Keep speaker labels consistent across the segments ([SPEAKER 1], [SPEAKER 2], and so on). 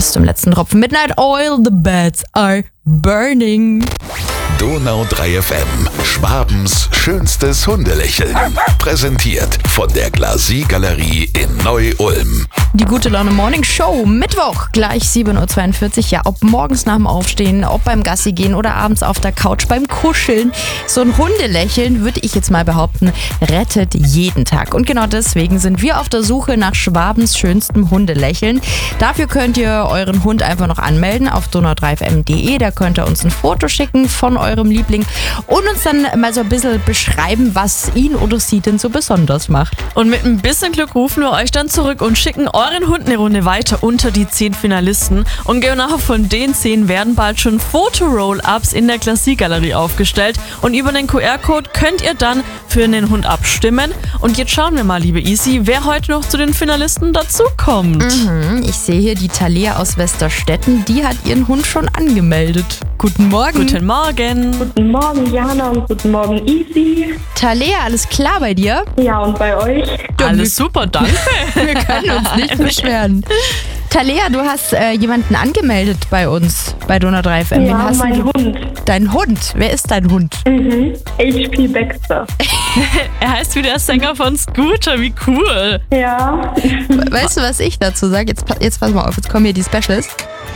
[SPEAKER 1] bis zum letzten Tropfen. Midnight Oil, the beds are burning.
[SPEAKER 2] Donau 3 FM, Schwabens schönstes Hundelächeln. Präsentiert von der Glacis Galerie in Neu-Ulm.
[SPEAKER 1] Die Gute Laune Morning Show, Mittwoch, gleich 7.42 Uhr. Ja, ob morgens nach dem Aufstehen, ob beim Gassi gehen oder abends auf der Couch beim Kuscheln. So ein Hundelächeln, würde ich jetzt mal behaupten, rettet jeden Tag. Und genau deswegen sind wir auf der Suche nach Schwabens schönstem Hundelächeln. Dafür könnt ihr euren Hund einfach noch anmelden auf donau3fm.de. Da könnt ihr uns ein Foto schicken von eurem Liebling und uns dann mal so ein bisschen beschreiben, was ihn oder sie denn so besonders macht.
[SPEAKER 3] Und mit ein bisschen Glück rufen wir euch dann zurück und schicken euren Hund eine Runde weiter unter die 10 Finalisten. Und genau von den 10 werden bald schon Foto-Roll-Ups in der Glacis Galerie aufgestellt. Und über den QR-Code könnt ihr dann für den Hund abstimmen. Und jetzt schauen wir mal, liebe Isi, wer heute noch zu den Finalisten dazukommt.
[SPEAKER 1] Ich sehe hier die Thalia aus Westerstetten, die hat ihren Hund schon angemeldet. Guten Morgen.
[SPEAKER 3] Guten Morgen.
[SPEAKER 4] Guten Morgen, Jana, und guten Morgen, Isi.
[SPEAKER 1] Thalia, alles klar bei dir?
[SPEAKER 4] Ja, und bei euch?
[SPEAKER 3] Alles super, danke.
[SPEAKER 1] Wir können uns nicht beschweren. Thalia, du hast jemanden angemeldet bei uns, bei Donau 3 FM.
[SPEAKER 4] Ja, mein Hund.
[SPEAKER 1] Dein Hund? Wer ist dein Hund?
[SPEAKER 4] HP Baxter.
[SPEAKER 3] Er heißt wie der Sänger von Scooter, wie cool.
[SPEAKER 4] Ja.
[SPEAKER 1] Weißt du, was ich dazu sage? Jetzt pass mal auf, jetzt kommen hier die Specials.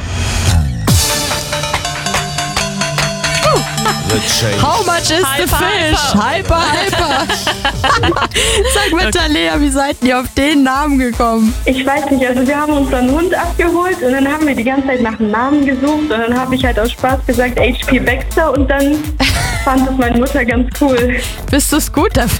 [SPEAKER 1] How much is the
[SPEAKER 3] Hyper,
[SPEAKER 1] fish?
[SPEAKER 3] hyper.
[SPEAKER 1] Hyper. Sag mal, Thalia, wie seid ihr auf den Namen gekommen?
[SPEAKER 4] Ich weiß nicht, also wir haben unseren Hund abgeholt und dann haben wir die ganze Zeit nach einem Namen gesucht und dann habe ich halt aus Spaß gesagt HP Baxter und dann fand es meine Mutter ganz cool.
[SPEAKER 1] Bist du Scooter?